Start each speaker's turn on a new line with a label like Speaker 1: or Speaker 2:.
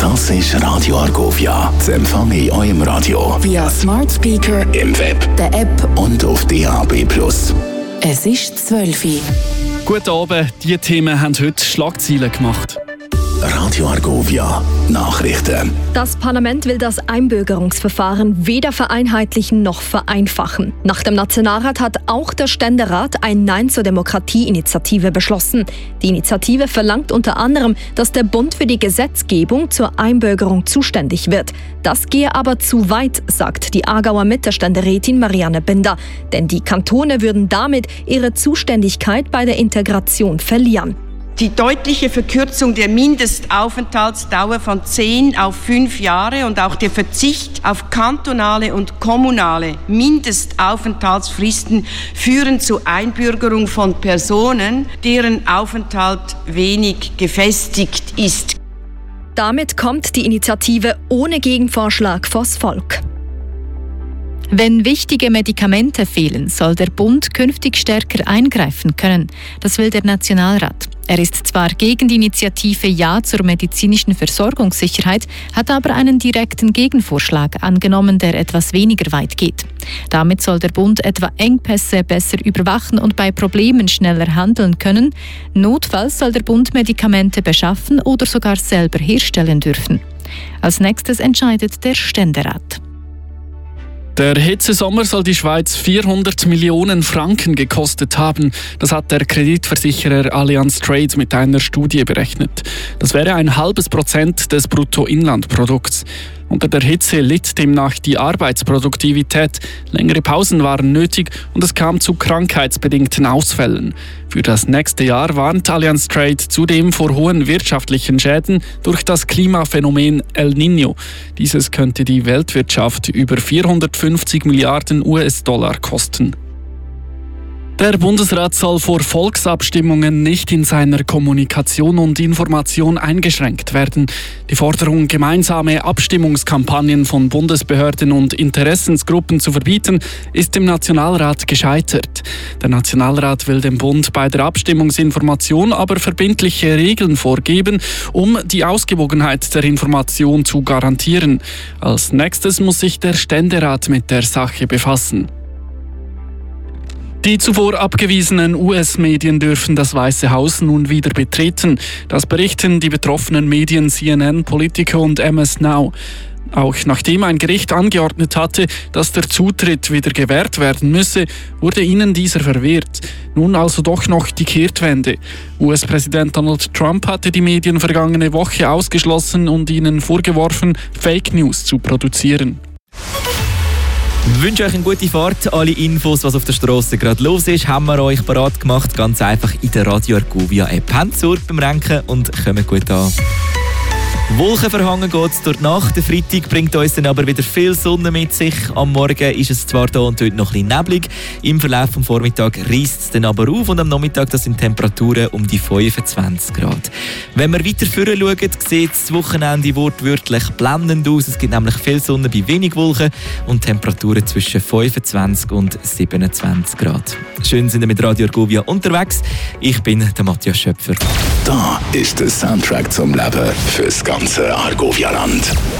Speaker 1: Das ist Radio Argovia. Das Empfang in eurem Radio.
Speaker 2: Via Smart Speaker,
Speaker 1: im Web,
Speaker 2: der App
Speaker 1: und auf DAB+.
Speaker 2: Es ist 12 Uhr.
Speaker 3: Guten Abend, diese Themen haben heute Schlagzeilen gemacht.
Speaker 1: Radio Argovia. Nachrichten.
Speaker 4: Das Parlament will das Einbürgerungsverfahren weder vereinheitlichen noch vereinfachen. Nach dem Nationalrat hat auch der Ständerat ein Nein zur Demokratie-Initiative beschlossen. Die Initiative verlangt unter anderem, dass der Bund für die Gesetzgebung zur Einbürgerung zuständig wird. Das gehe aber zu weit, sagt die Aargauer Mittelständerätin Marianne Binder. Denn die Kantone würden damit ihre Zuständigkeit bei der Integration verlieren.
Speaker 5: Die deutliche Verkürzung der Mindestaufenthaltsdauer von 10 auf 5 Jahre und auch der Verzicht auf kantonale und kommunale Mindestaufenthaltsfristen führen zur Einbürgerung von Personen, deren Aufenthalt wenig gefestigt ist.
Speaker 4: Damit kommt die Initiative ohne Gegenvorschlag vors Volk.
Speaker 6: Wenn wichtige Medikamente fehlen, soll der Bund künftig stärker eingreifen können. Das will der Nationalrat. Er ist zwar gegen die Initiative Ja zur medizinischen Versorgungssicherheit, hat aber einen direkten Gegenvorschlag angenommen, der etwas weniger weit geht. Damit soll der Bund etwa Engpässe besser überwachen und bei Problemen schneller handeln können. Notfalls soll der Bund Medikamente beschaffen oder sogar selber herstellen dürfen. Als nächstes entscheidet der Ständerat.
Speaker 3: Der Hitzesommer soll die Schweiz 400 Millionen Franken gekostet haben. Das hat der Kreditversicherer Allianz Trade mit einer Studie berechnet. Das wäre 0,5% des Bruttoinlandprodukts. Unter der Hitze litt demnach die Arbeitsproduktivität. Längere Pausen waren nötig und es kam zu krankheitsbedingten Ausfällen. Für das nächste Jahr warnt Allianz Trade zudem vor hohen wirtschaftlichen Schäden durch das Klimaphänomen El Niño. Dieses könnte die Weltwirtschaft über 450 Milliarden US-Dollar kosten. Der Bundesrat soll vor Volksabstimmungen nicht in seiner Kommunikation und Information eingeschränkt werden. Die Forderung, gemeinsame Abstimmungskampagnen von Bundesbehörden und Interessensgruppen zu verbieten, ist im Nationalrat gescheitert. Der Nationalrat will dem Bund bei der Abstimmungsinformation aber verbindliche Regeln vorgeben, um die Ausgewogenheit der Information zu garantieren. Als nächstes muss sich der Ständerat mit der Sache befassen. Die zuvor abgewiesenen US-Medien dürfen das Weiße Haus nun wieder betreten. Das berichten die betroffenen Medien CNN, Politico und MS Now. Auch nachdem ein Gericht angeordnet hatte, dass der Zutritt wieder gewährt werden müsse, wurde ihnen dieser verwehrt. Nun also doch noch die Kehrtwende. US-Präsident Donald Trump hatte die Medien vergangene Woche ausgeschlossen und ihnen vorgeworfen, Fake News zu produzieren.
Speaker 7: Ich wünsche euch eine gute Fahrt. Alle Infos, was auf der Straße gerade los ist, haben wir euch parat gemacht. Ganz einfach in der Radio Argovia App. Habt Sorge beim Renken und kommt gut an. Wolkenverhangen geht es durch die Nacht. Der Freitag bringt uns dann aber wieder viel Sonne mit sich. Am Morgen ist es zwar da und heute noch ein bisschen neblig. Im Verlauf des Vormittags reisst es dann aber auf und am Nachmittag das sind Temperaturen um die 25 Grad. Wenn wir weiter vorne schauen, sieht das Wochenende wortwörtlich blendend aus. Es gibt nämlich viel Sonne bei wenig Wolken und Temperaturen zwischen 25 und 27 Grad. Schön sind wir mit Radio Argovia unterwegs. Ich bin der Matthias Schöpfer.
Speaker 1: Da ist der Soundtrack zum Leben fürs ganze Argovia-Land.